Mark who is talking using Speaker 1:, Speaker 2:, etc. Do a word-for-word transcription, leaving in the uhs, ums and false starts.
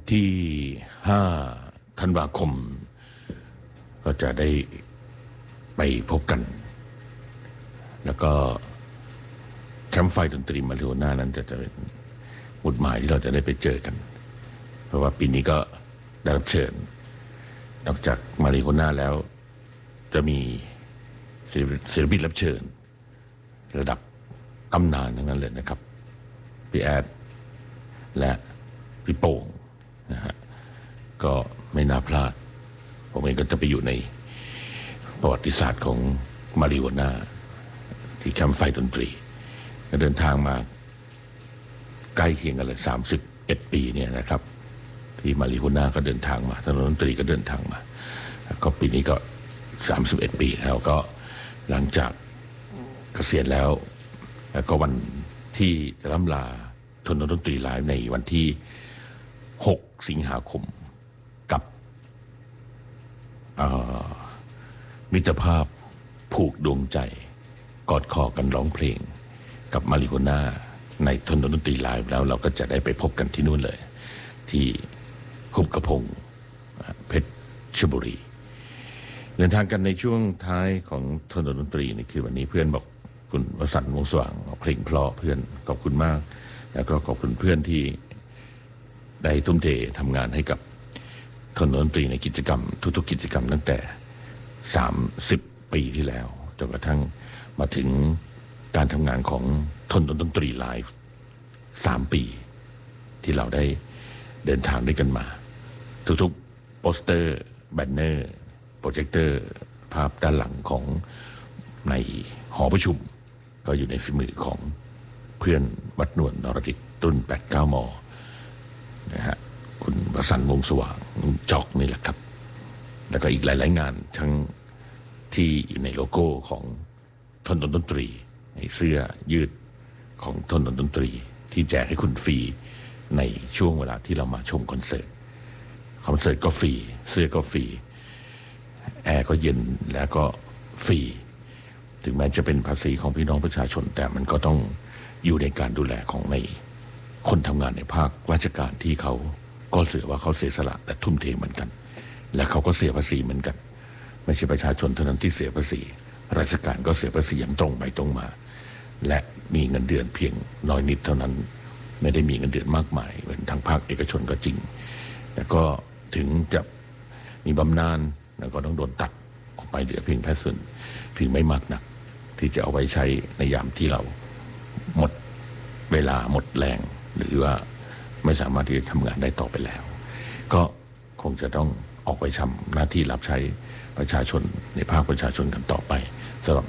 Speaker 1: ที่ห้าธันวาคมก็จะได้ไปพบกันแล้วก็แคมป์ไฟดนตรีมาริโอน่านั้นจะจะเป็นหมุดหมายที่เราจะได้ไปเจอกันเพราะว่าปีนี้ก็ได้รับเชิญนอกจากมาริโอน่าแล้วจะมีศิลปินรับเชิญระดับตำนานทั้งนั้นเลยนะครับพี่แอดและพี่โป่งนะฮะก็ไม่น่าพลาดผมเองก็จะไปอยู่ในประวัติศาสตร์ของมาริโอน่าที่แคมป์ไฟดนตรีเดินทางมาใกล้เคียงกันเลยสามสิบเอ็ดปีเนี่ยนะครับที่มาริโอน่าก็เดินทางมาถนนดนตรีก็เดินทางมาก็ปีนี้ก็สามสิบเอ็ดปีแล้วก็หลังจากเกษียณแล้วแล้วก็วันที่จะล่ำลาถนนดนตรีไลฟ์ในวันที่หกสิงหาคมกับมิตรภาพผูกดวงใจกอดคอกันร้องเพลงกับมาริโอน่าในถนนดนตรีไลฟ์แล้วเราก็จะได้ไปพบกันที่นู่นเลยที่หุบกระพงเพชรบุรีเดินทางกันในช่วงท้ายของถนนดนตรีนี่คือวันนี้เพื่อนบอกคุณวสันต์วงศ์สว่างเพลงเพลาะเพื่อนขอบคุณมากแล้วก็ขอบคุณเพื่อนที่ได้ทุ่มเททำงานให้กับถนนดนตรีในกิจกรรมทุกๆกิจกรรมตั้งแต่สามสิบปีที่แล้วจนกระทั่งมาถึงการทำงานของถนนดนตรีไลฟ์สามปีที่เราได้เดินทางด้วยกันมาทุกๆโปสเตอร์แบนเนอร์โปรเจคเตอร์ภาพด้านหลังของในหอประชุมก็อยู่ในฝีมือของเพื่อนวัดนวลนรดิตรุ่นแปดสิบเก้ามอนะฮะคุณวสันต์วงศ์สว่างจอกนี่แหละครับแล้วก็อีกหลายๆงานทั้งที่อยู่ในโลโก้ของถนนดนตรีในเสื้อยืดของถนนดนตรีที่แจกให้คุณฟรีในช่วงเวลาที่เรามาชมคอนเสิร์ตคอนเสิร์ตก็ฟรีเสื้อก็ฟรีแอร์ก็เย็นแล้วก็ฟรีถึงแม้จะเป็นภาษีของพี่น้องประชาชนแต่มันก็ต้องอยู่ในการดูแลของในคนทำงานในภาคราชการที่เขาก็เสียว่าเขาเสียสละและทุ่มเทเหมือนกันและเขาก็เสียภาษีเหมือนกันไม่ใช่ประชาชนเท่านั้นที่เสียภาษีราชการก็เสียภาษีอย่างตรงไปตรงมาและมีเงินเดือนเพียงน้อยนิดเท่านั้นไม่ได้มีเงินเดือนมากมายเหมือนทางภาคเอกชนก็จริงแต่ก็ถึงจะมีบำนาญแล้วก็ต้องโดนตัดออกไปเหลือเพียงแค่ส่วนเพียงไม่มากนักที่จะเอาไว้ใช้ในยามที่เราหมดเวลาหมดแรงหรือว่าไม่สามารถที่จะทำงานได้ต่อไปแล้วก็คงจะต้องออกไปทำหน้าที่รับใช้ประชาชนในภาคประชาชนกันต่อไปสำหรับ